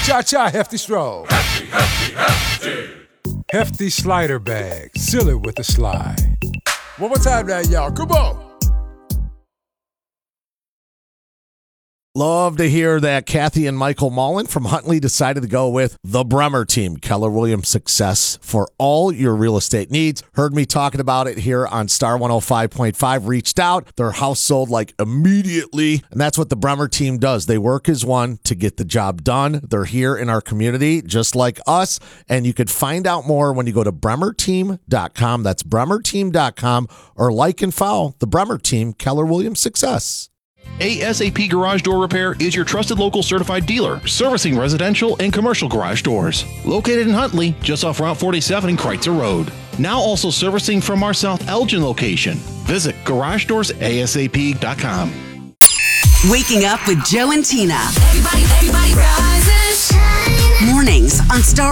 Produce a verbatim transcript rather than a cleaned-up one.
Cha-cha hefty stroll. Hefty, hefty, hefty. Hefty slider bag. Seal it with a slide. One more time now, y'all. Come on. Love to hear that Kathy and Michael Mullen from Huntley decided to go with the Bremer team. Keller Williams Success for all your real estate needs. Heard me talking about it here on Star one oh five point five. Reached out. Their house sold like immediately. And that's what the Bremer team does. They work as one to get the job done. They're here in our community just like us. And you could find out more when you go to bremer team dot com. That's bremer team dot com, or like and follow the Bremer team, Keller Williams Success. ASAP Garage Door Repair is your trusted local certified dealer, servicing residential and commercial garage doors. Located in Huntley, just off Route forty-seven and Kreitzer Road. Now also servicing from our South Elgin location. Visit garage doors A S A P dot com. Waking up with Joe and Tina. Everybody, everybody rises. Mornings on Star